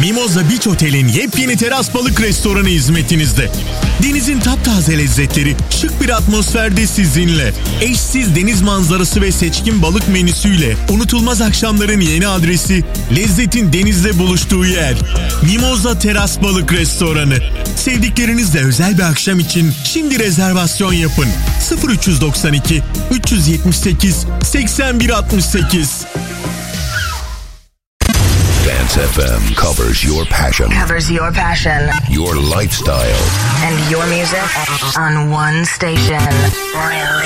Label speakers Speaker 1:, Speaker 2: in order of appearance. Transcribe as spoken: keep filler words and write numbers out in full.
Speaker 1: Mimoza Beach Otel'in yepyeni teras balık restoranı hizmetinizde. Denizin taptaze lezzetleri şık bir atmosferde sizinle. Eşsiz deniz manzarası ve seçkin balık menüsüyle unutulmaz akşamların yeni adresi, lezzetin denizle buluştuğu yer. Mimoza Teras Balık Restoranı. Sevdiklerinizle özel bir akşam için şimdi rezervasyon yapın. sıfır üç doksan iki üç yetmiş sekiz seksen bir altmış sekiz.
Speaker 2: Dance F M covers your passion.
Speaker 3: Covers your passion.
Speaker 2: Your lifestyle.
Speaker 3: And your music on one station. Really?